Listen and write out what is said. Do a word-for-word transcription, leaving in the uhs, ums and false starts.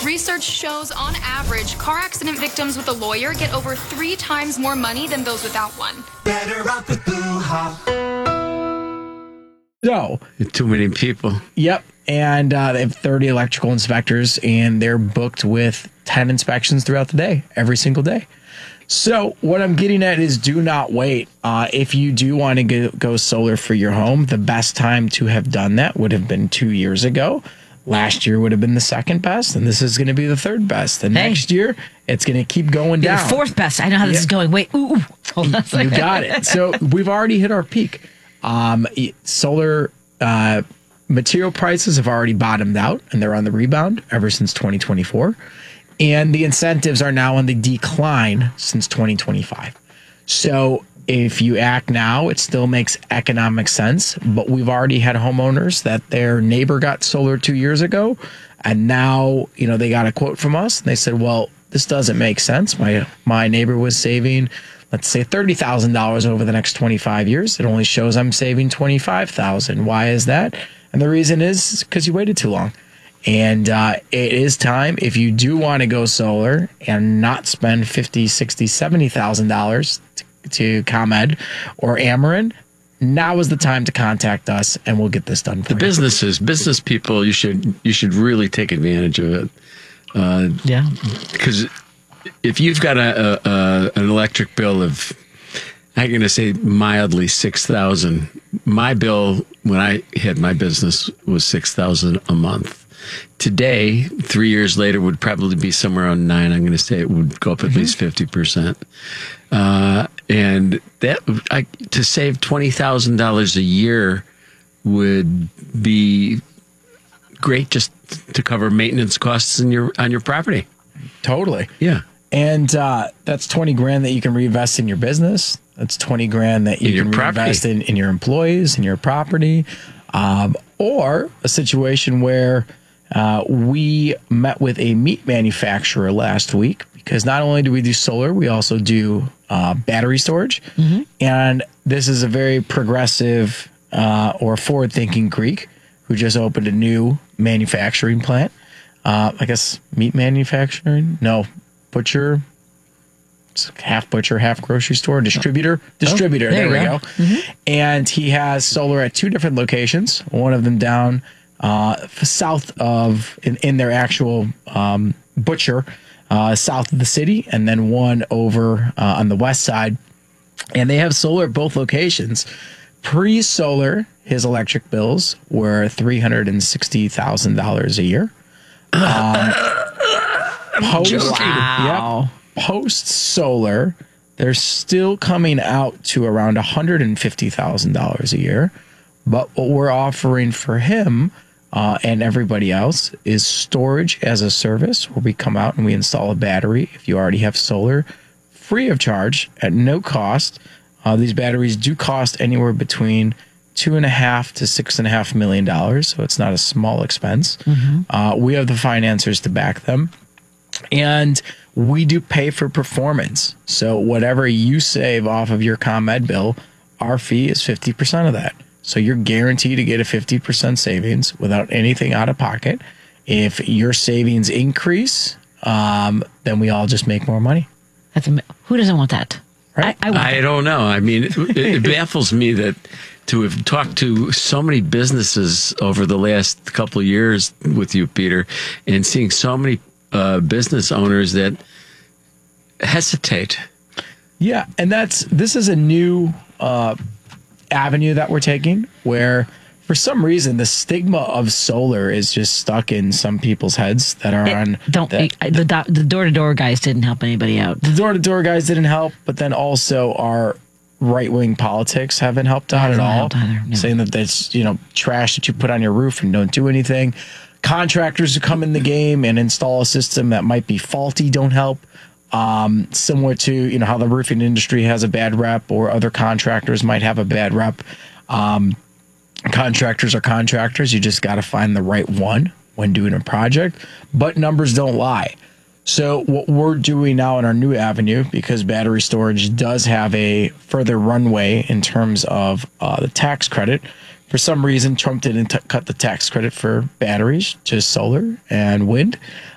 Research shows, on average, car accident victims with a lawyer get over three times more money than those without one. Better off with Blue Hawk. So, too many people. Yep. And uh, they have thirty electrical inspectors, and they're booked with ten inspections throughout the day, every single day. So what I'm getting at is do not wait. Uh, if you do want to go, go solar for your home, the best time to have done that would have been two years ago. Last year would have been the second best, and this is going to be the third best. And hey. next year, it's going to keep going Be down. The fourth best. I know how this yeah. is going. Wait, ooh, ooh. Hold on. You got it. So we've already hit our peak. Um, solar uh, material prices have already bottomed out, and they're on the rebound ever since twenty twenty-four. And the incentives are now on the decline since twenty twenty-five. So if you act now, it still makes economic sense. But we've already had homeowners that their neighbor got solar two years ago. And now, you know, they got a quote from us. And they said, well, this doesn't make sense. My my neighbor was saving, let's say, thirty thousand dollars over the next twenty-five years. It only shows I'm saving twenty-five thousand dollars. Why is that? And the reason is because you waited too long. And uh, it is time, if you do want to go solar and not spend fifty thousand dollars, sixty thousand dollars, seventy thousand dollars to, to ComEd or Ameren, now is the time to contact us, and we'll get this done for the you. The businesses, business people, you should you should really take advantage of it. Uh, yeah. Because if you've got a, a, a an electric bill of, I'm going to say mildly six thousand dollars. My bill when I had my business was six thousand dollars a month. Today, three years later, would probably be somewhere around nine. I'm going to say it would go up at mm-hmm. least fifty percent. Uh, and that I, to save twenty thousand dollars a year would be great just to cover maintenance costs in your on your property. Totally. Yeah. And uh, that's twenty grand that you can reinvest in your business. That's twenty grand that you in can reinvest in, in your employees, in your property, um, or a situation where uh, we met with a meat manufacturer last week, because not only do we do solar, we also do uh, battery storage. Mm-hmm. And this is a very progressive uh, or forward-thinking Greek who just opened a new manufacturing plant. Uh, I guess meat manufacturing? No, butcher. It's half butcher, half grocery store, distributor, distributor. Oh, there, there we go. go. Mm-hmm. And he has solar at two different locations. One of them down uh, south of, in, in their actual um, butcher, uh, south of the city, and then one over uh, on the west side. And they have solar at both locations. Pre-solar, his electric bills were three hundred sixty thousand dollars a year. Um, post, wow. Yep, post solar, they're still coming out to around one hundred fifty thousand dollars a year. But what we're offering for him uh, and everybody else is storage as a service, where we come out and we install a battery if you already have solar, free of charge at no cost. Uh, these batteries do cost anywhere between two and a half to six and a half million dollars, so it's not a small expense. Mm-hmm. Uh, we have the financiers to back them, and we do pay for performance. So whatever you save off of your ComEd bill, our fee is fifty percent of that. So you're guaranteed to get a fifty percent savings without anything out of pocket. If your savings increase, um, then we all just make more money. That's am- who doesn't want that? Right? I, I, I don't know. I mean, it, it baffles me that to have talked to so many businesses over the last couple of years with you, Peter, and seeing so many uh, business owners that hesitate. Yeah, and that's this is a new uh, avenue that we're taking, where for some reason the stigma of solar is just stuck in some people's heads that are it, on. Don't that, the the door to door guys didn't help anybody out. The door to door guys didn't help, but then also our right wing politics haven't helped out at all. Either, no. Saying that that's, you know, trash that you put on your roof and don't do anything. Contractors who come in the game and install a system that might be faulty don't help. Um, similar to, you know, how the roofing industry has a bad rep, or other contractors might have a bad rep. Um, contractors are contractors. You just got to find the right one when doing a project. But numbers don't lie. So what we're doing now in our new avenue, because battery storage does have a further runway in terms of uh, the tax credit. For some reason, Trump didn't t- cut the tax credit for batteries, just solar and wind.